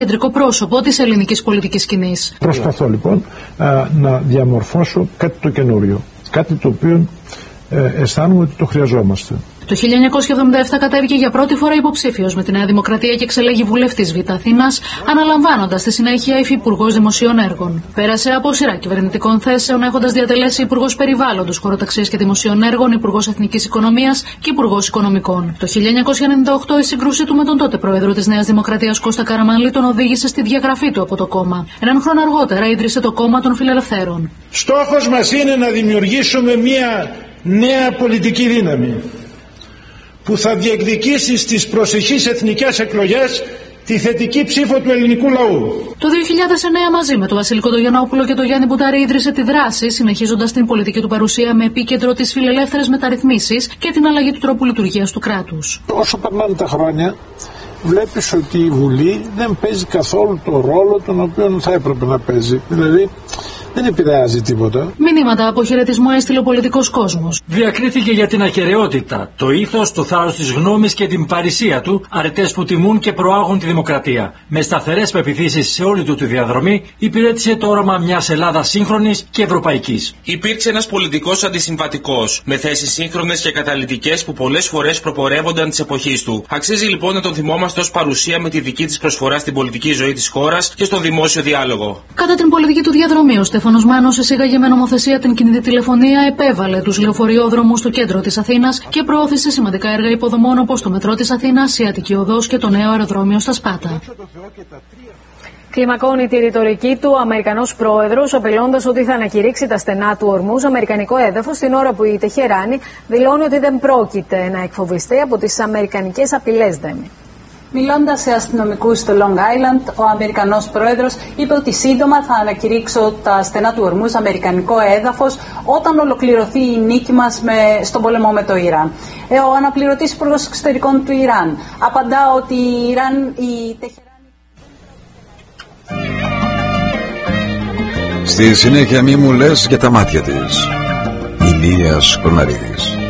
κεντρικό πρόσωπο της ελληνικής πολιτικής σκηνής. Προσπαθώ λοιπόν να διαμορφώσω κάτι το καινούριο, κάτι το οποίο αισθάνομαι ότι το χρειαζόμαστε. Το 1977 κατέβηκε για πρώτη φορά υποψήφιος με τη Νέα Δημοκρατία και εξελέγει βουλευτής Β' Αθήνας, αναλαμβάνοντας στη συνέχεια υφυπουργός Δημοσίων Έργων. Πέρασε από σειρά κυβερνητικών θέσεων, έχοντας διατελέσει υπουργός Περιβάλλοντος, Χωροταξίας και Δημοσίων Έργων, υπουργός Εθνικής Οικονομίας και υπουργός Οικονομικών. Το 1998 η σύγκρουση του με τον τότε πρόεδρο της Νέας Δημοκρατίας Κώστα Καραμανλή τον οδήγησε στη διαγραφή του από το κόμμα. Έναν χρόνο αργότερα ίδρυσε το Κόμμα των Φιλελευθέρων. Στόχος μας είναι να δημιουργήσουμε μια νέα πολιτική δύναμη που θα διεκδικήσει στις προσεχείς εθνικές εκλογές τη θετική ψήφο του ελληνικού λαού. Το 2009 μαζί με τον Βασίλη Κοντογιαννόπουλο και τον Γιάννη Μπουτάρη ίδρυσε τη Δράση, συνεχίζοντας την πολιτική του παρουσία με επίκεντρο τις φιλελεύθερες μεταρρυθμίσεις και την αλλαγή του τρόπου λειτουργίας του κράτους. Όσο περνάνε τα χρόνια, βλέπεις ότι η Βουλή δεν παίζει καθόλου το ρόλο τον οποίο θα έπρεπε να παίζει. Δηλαδή, δεν επηρεάζει τίποτα. Μηνύματα από χαιρετισμό έστειλε ο πολιτικός κόσμος. Διακρίθηκε για την ακεραιότητα, το ήθος, το θάρρος της γνώμης και την παρησία του, αρετές που τιμούν και προάγουν τη δημοκρατία. Με σταθερές πεποιθήσεις σε όλη του τη διαδρομή, υπηρέτησε το όραμα μιας Ελλάδας σύγχρονης και ευρωπαϊκής. Υπήρξε ένας πολιτικός αντισυμβατικός, με θέσεις σύγχρονες και καταλυτικές που πολλές φορές προπορεύονταν της εποχής του. Αξίζει λοιπόν να τον θυμόμαστε ως παρουσία με τη δική της προσφορά στην πολιτική ζωή της χώρας και στον δημόσιο διάλογο. Κατά την πολιτική του διαδρομή, ο Στέφανος Μάνος εισήγαγε με νομοθεσία την κινητή τηλεφωνία, επέβαλε τους λεωφοριόδρομους στο κέντρο της Αθήνας και προώθησε σημαντικά έργα υποδομών όπως το μετρό της Αθήνας, η Αττική Οδός και το νέο αεροδρόμιο στα Σπάτα. Κλιμακώνει τη ρητορική του ο Αμερικανός πρόεδρος, απειλώντας ότι θα ανακηρύξει τα στενά του ορμούς αμερικανικό έδαφος, την ώρα που η Τεχεράνη δηλώνει ότι δεν πρόκειται να εκφοβιστεί από τις αμερικανικές απειλές. Μιλώντας σε αστυνομικούς στο Long Island, ο Αμερικανός πρόεδρος είπε ότι σύντομα θα ανακηρύξω τα στενά του ορμούς αμερικανικό έδαφος όταν ολοκληρωθεί η νίκη μας στον πόλεμο με το Ιράν. Ο αναπληρωτής υπουργός εξωτερικών του Ιράν απαντά ότι η Τεχεράνη... Στη συνέχεια μη μου λες για τα μάτια της. Ηλίας Κορναρίδης.